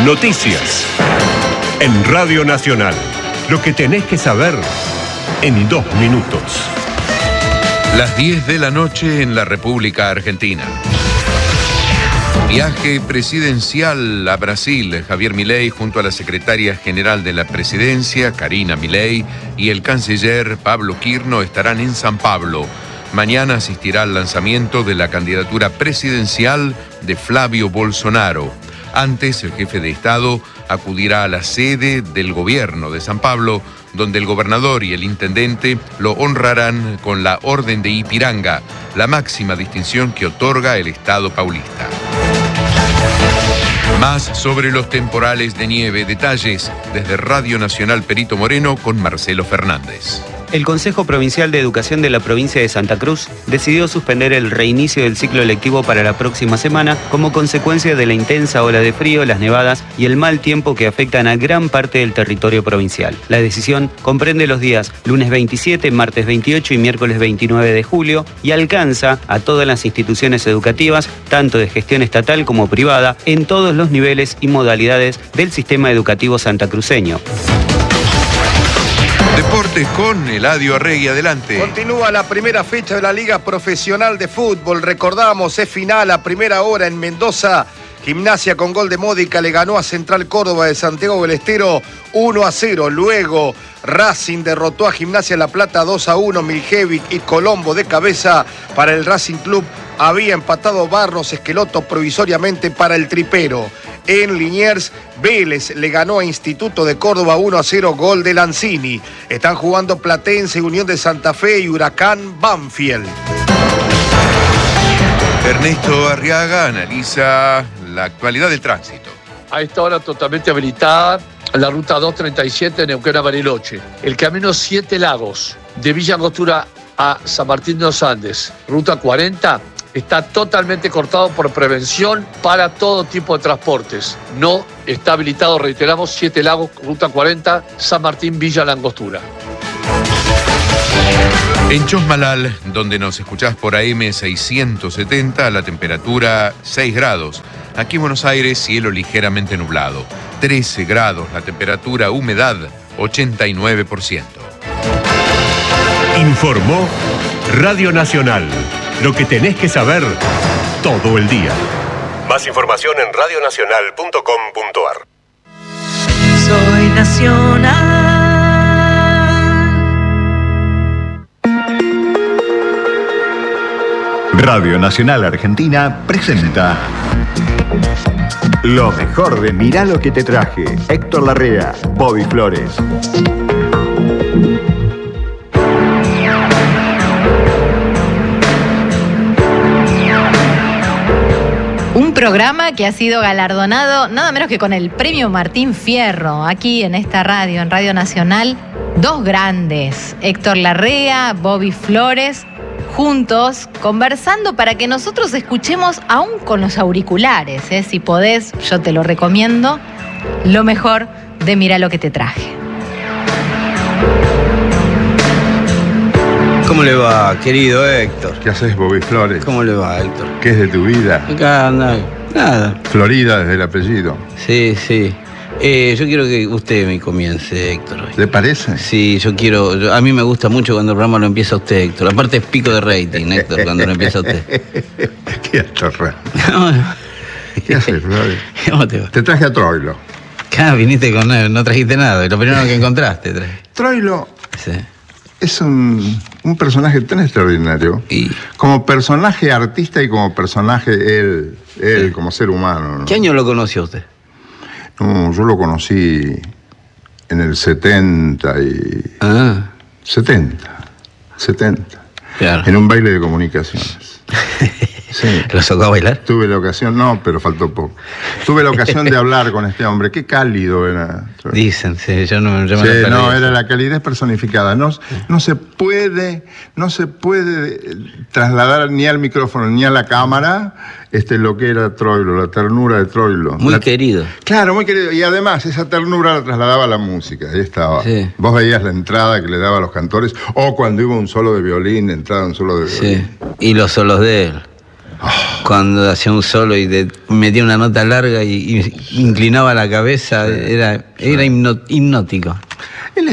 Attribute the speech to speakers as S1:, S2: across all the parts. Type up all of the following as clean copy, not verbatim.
S1: Noticias. En Radio Nacional. Lo que tenés que saber en 2 minutos.
S2: Las 10 de la noche en la República Argentina. Viaje presidencial a Brasil. Javier Milei junto a la secretaria general de la presidencia, Karina Milei, y el canciller Pablo Quirno estarán en San Pablo. Mañana asistirá al lanzamiento de la candidatura presidencial de Flavio Bolsonaro. Antes, el jefe de Estado acudirá a la sede del gobierno de San Pablo, donde el gobernador y el intendente lo honrarán con la Orden de Ipiranga, la máxima distinción que otorga el Estado paulista. Más sobre los temporales de nieve, detalles desde Radio Nacional Perito Moreno con Marcelo Fernández.
S3: El Consejo Provincial de Educación de la provincia de Santa Cruz decidió suspender el reinicio del ciclo lectivo para la próxima semana como consecuencia de la intensa ola de frío, las nevadas y el mal tiempo que afectan a gran parte del territorio provincial. La decisión comprende los días lunes 27, martes 28 y miércoles 29 de julio y alcanza a todas las instituciones educativas, tanto de gestión estatal como privada, en todos los niveles y modalidades del sistema educativo santacruceño.
S2: Deportes con Eladio Arregui, adelante.
S4: Continúa la primera fecha de la Liga Profesional de Fútbol. Recordamos, es final a primera hora en Mendoza. Gimnasia con gol de Módica le ganó a Central Córdoba de Santiago del Estero 1-0. Luego Racing derrotó a Gimnasia La Plata 2-1. Miljevic y Colombo de cabeza para el Racing Club. Había empatado Barros Esqueloto provisoriamente para el Tripero. En Liniers, Vélez le ganó a Instituto de Córdoba 1-0, gol de Lanzini. Están jugando Platense, Unión de Santa Fe y Huracán Banfield.
S2: Ernesto Arriaga analiza la actualidad del tránsito.
S5: A esta hora totalmente habilitada la ruta 237 Neuquén a Bariloche. El camino 7 Lagos de Villa Angostura a San Martín de los Andes, ruta 40, está totalmente cortado por prevención para todo tipo de transportes. No está habilitado, reiteramos, 7 Lagos, ruta 40, San Martín, Villa La Angostura.
S2: En Chosmalal, donde nos escuchás por AM 670, la temperatura 6 grados. Aquí en Buenos Aires, cielo ligeramente nublado. 13 grados, la temperatura, humedad 89%.
S1: Informó Radio Nacional. Lo que tenés que saber todo el día. Más información en radionacional.com.ar.
S6: Soy nacional.
S7: Radio Nacional Argentina presenta lo mejor de Mirá lo que te traje. Héctor Larrea, Bobby Flores.
S8: Un programa que ha sido galardonado nada menos que con el premio Martín Fierro, aquí en esta radio, en Radio Nacional. 2 grandes, Héctor Larrea, Bobby Flores, juntos, conversando para que nosotros escuchemos, aún con los auriculares, si podés, yo te lo recomiendo, lo mejor de Mirá lo que te traje.
S9: ¿Cómo le va, querido Héctor?
S10: ¿Qué haces, Bobby Flores?
S9: ¿Cómo le va, Héctor?
S10: ¿Qué es de tu vida?
S9: Acá nada.
S10: Florida desde el apellido.
S9: Sí. Yo quiero que usted me comience, Héctor.
S10: ¿Le parece?
S9: Sí, a mí me gusta mucho cuando el programa lo empieza usted, Héctor. Aparte es pico de rating, Héctor, cuando lo empieza usted.
S10: Qué atorra. ¿Qué haces, Flores?
S9: ¿Cómo te va?
S10: Te traje a Troilo.
S9: Viniste con él, no trajiste nada. Lo primero que encontraste, traje.
S10: Troilo.
S9: Sí.
S10: Es un personaje tan extraordinario. Como personaje artista y como personaje él sí, como ser humano, ¿no?
S9: ¿Qué año lo conoció usted?
S10: No, yo lo conocí en el 70 y... 70. Claro. En un baile de comunicaciones. Sí.
S9: ¿Lo sacó a bailar?
S10: Tuve la ocasión, no, pero faltó poco. Tuve la ocasión de hablar con este hombre. Qué cálido era.
S9: Dicen, sí, yo me lo
S10: perdí.
S9: No,
S10: era la calidez personificada. No se puede trasladar ni al micrófono ni a la cámara lo que era Troilo, la ternura de Troilo.
S9: Muy querido.
S10: Claro, muy querido. Y además, esa ternura la trasladaba a la música. Ahí estaba.
S9: Sí.
S10: Vos veías la entrada que le daba a los cantores, o cuando iba un solo de violín, entraba un solo de violín.
S9: Sí. Y los solos de él. Cuando hacía un solo y metía una nota larga y inclinaba la cabeza, era hipnótico.
S10: Él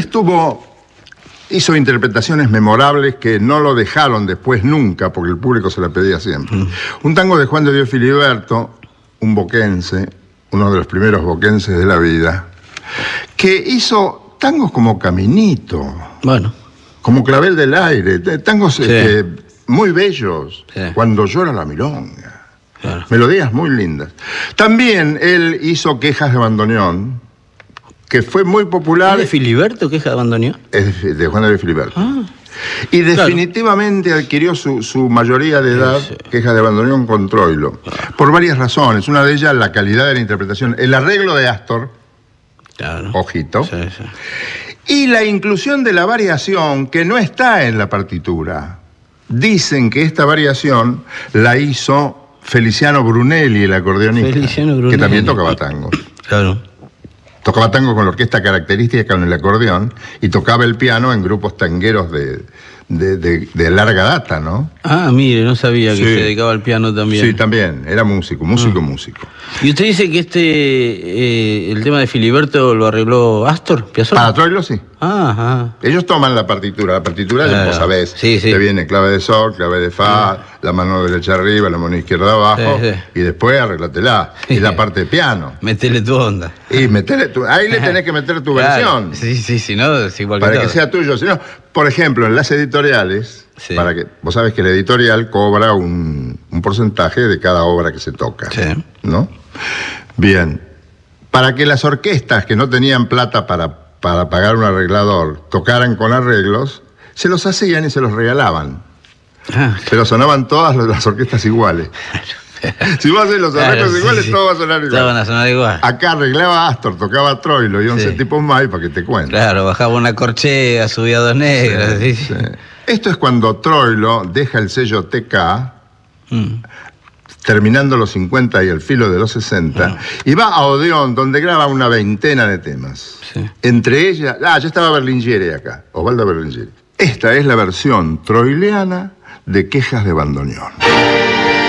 S10: hizo interpretaciones memorables que no lo dejaron después nunca, porque el público se la pedía siempre. Un tango de Juan de Dios Filiberto, un boquense, uno de los primeros boquenses de la vida, que hizo tangos como Caminito, como Clavel del Aire, tangos muy bellos, Cuando llora la milonga, melodías muy lindas. También él hizo Quejas de Bandoneón, que fue muy popular.
S9: ¿Es de Filiberto, Quejas de Bandoneón?
S10: Es de Juan de Filiberto. Y definitivamente adquirió su mayoría de edad, Quejas de Bandoneón, con Troilo. Por varias razones. Una de ellas, la calidad de la interpretación. El arreglo de Astor, ojito. Y la inclusión de la variación que no está en la partitura. Dicen que esta variación la hizo Feliciano Brunelli, el acordeonista, que también tocaba tango. Tocaba tango con la orquesta característica con el acordeón y tocaba el piano en grupos tangueros de larga data, ¿no?
S9: Ah, mire, no sabía que se dedicaba al piano también.
S10: Sí, también, era músico.
S9: ¿Y usted dice que el tema de Filiberto lo arregló Astor Piazzolla?
S10: Para Troilo, sí. Ellos toman la partitura. La partitura, vos sabés, te viene clave de sol, clave de fa, la mano derecha arriba, la mano izquierda abajo, y después arreglatela. Y la parte de piano.
S9: Metele tu onda.
S10: Y ahí le tenés que meter tu versión.
S9: Si no, es igual que
S10: para
S9: todo.
S10: Que sea tuyo. Si no, por ejemplo, en las editoriales, vos sabés que la editorial cobra un porcentaje de cada obra que se toca, ¿no? Bien, para que las orquestas que no tenían plata para pagar un arreglador tocaran con arreglos, se los hacían y se los regalaban. Pero sonaban todas las orquestas iguales. Si vos haces los arreglos iguales, todo va a sonar igual.
S9: Todos van a sonar igual.
S10: Acá arreglaba Astor, tocaba Troilo y 11 tipos más, para que te cuente.
S9: Claro, bajaba una corchea, subía dos negras.
S10: Esto es cuando Troilo deja el sello TK, terminando los 50 y el filo de los 60, y va a Odeón, donde graba una veintena de temas. Entre ellas, ya estaba Berlingieri acá, Osvaldo Berlingieri. Esta es la versión troileana de Quejas de Bandoneón.